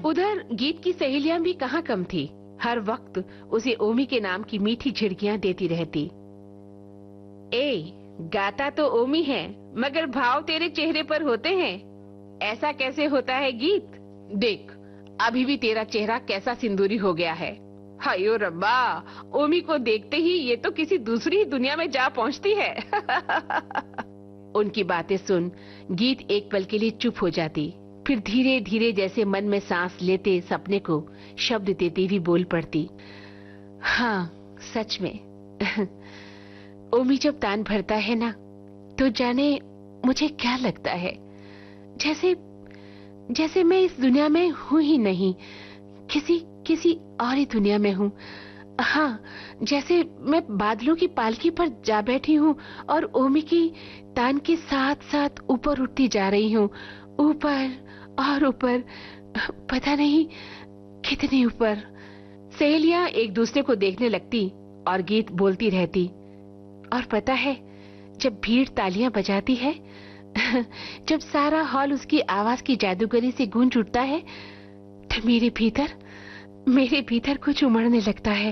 उधर गीत की सहेलियां भी कहाँ कम थी। हर वक्त उसे ओमी के नाम की मीठी झिड़कियां देती रहती। ए, गाता तो ओमी है, मगर भाव तेरे चेहरे पर होते हैं। ऐसा कैसे होता है गीत? देख, अभी भी तेरा चेहरा कैसा सिंदूरी हो गया है। हायो रब्बा, ओमी को देखते ही ये तो किसी दूसरी ही दुनिया में जा पहुंचती है। उनकी बातें सुन गीत एक पल के लिए चुप हो जाती, फिर धीरे धीरे जैसे मन में सांस लेते सपने को शब्द देती हुई बोल पड़ती। हाँ, सच में। ओमी जब तान भरता है ना, तो जाने मुझे क्या लगता है, जैसे जैसे मैं इस दुनिया में हूं ही नहीं, किसी और ही दुनिया में हूं। हाँ, जैसे मैं बादलों की पालकी पर जा बैठी हूँ और ओमी की तान के साथ साथ ऊपर उठती जा रही हूँ, ऊपर और ऊपर, पता नहीं कितने ऊपर। सहेलियां एक दूसरे को देखने लगती और गीत बोलती रहती। और पता है, जब भीड़ तालियां बजाती है, जब सारा हॉल उसकी आवाज की जादूगरी से गूंज उठता है, तो मेरे भीतर कुछ उमड़ने लगता है।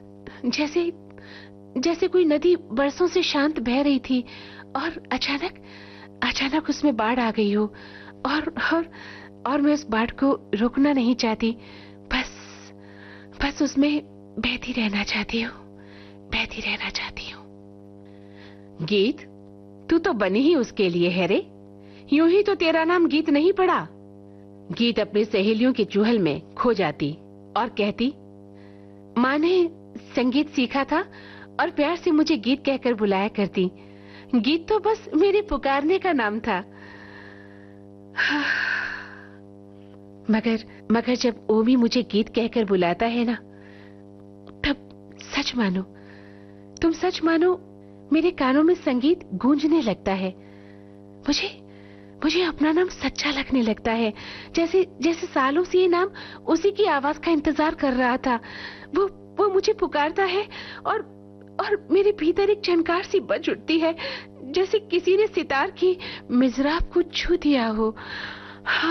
जैसे कोई नदी बरसों से शांत बह रही थी और अचानक उसमें बाढ़ आ गई हो, और मैं उस बाढ़ को रोकना नहीं चाहती, बस उसमें बहती रहना चाहती हूँ। गीत, तू तो बनी ही उसके लिए है रे, यूं ही तो तेरा नाम गीत नहीं पड़ा। गीत अपनी सहेलियों के चुहल में खो जाती और कहती, माँ ने संगीत सीखा था और प्यार से मुझे गीत कहकर बुलाया करती। गीत तो बस मेरे पुकारने का नाम था। मगर जब ओमी मुझे गीत कहकर बुलाता है ना, तब तुम सच मानो, मेरे कानों में संगीत गूंजने लगता है। मुझे अपना नाम सच्चा लगने लगता है, जैसे सालों से ये नाम उसी की आवाज का इंतजार कर रहा था। वो मुझे पुकारता है और मेरे भीतर एक झनकार सी बज उठती है, जैसे किसी ने सितार की मिज़राब को छू दिया हो।